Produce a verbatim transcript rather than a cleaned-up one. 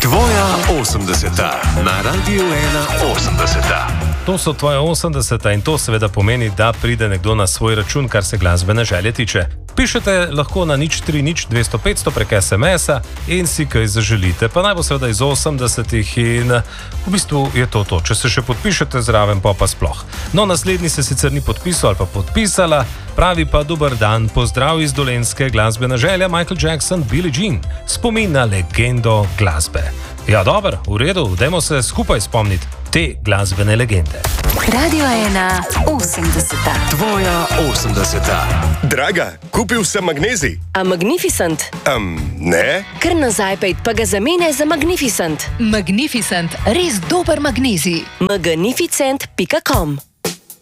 Tvoja osemdeseta na Radiu ena osemdeseta. To so tvoje osemdeseta in to seveda pomeni, da pride nekdo na svoj račun, kar se glasbene želje tiče. Pišete lahko na nič tri nič dvesto petsto prek es em es-a in si kaj zaželite. Pa naj bo seveda iz osemdesetih in v bistvu je to to. Če se še podpišete zraven, pa pa sploh. No, naslednji se sicer ni podpisal ali pa podpisala, pravi pa dober dan, pozdrav iz Dolenjske, glasbena želja Michael Jackson, Billie Jean, spomin na legendo glasbe. Ja, dobro, v redu, dajmo se skupaj spomniti te glasbene legende. Radio ena osemdeseta. Tvoja osemdeseta. Draga, kupil sem magnezij. A Magnificent? Um, ne? Kar nazaj pejt, pa ga zamenjaj za Magnificent. Magnificent, res dober magnezij. magnificent pika com